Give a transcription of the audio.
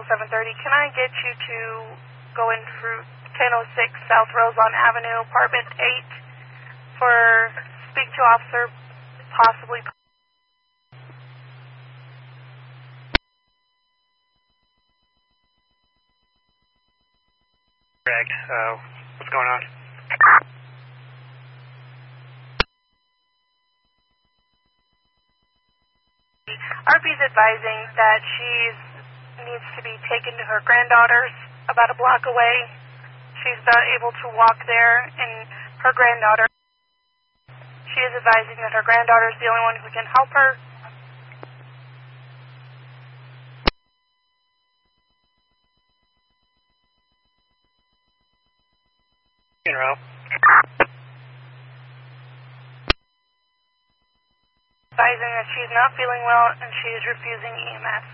7:30. Can I get you to go in through 1006 South Roseland Avenue, apartment 8, for speak to officer, possibly. Correct. What's going on? RP's advising that she needs to be taken to her granddaughter's about a block away. She's not able to walk there, and her granddaughter, she is advising that her granddaughter is the only one who can help her. In row. Advising that she's not feeling well and she is refusing EMS.